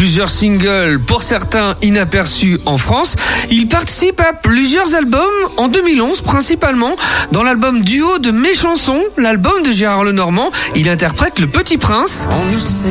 plusieurs singles, pour certains inaperçus en France. Il participe à plusieurs albums, en 2011 principalement, dans l'album duo de Mes Chansons, l'album de Gérard Lenormand. Il interprète Le Petit Prince. On ne sait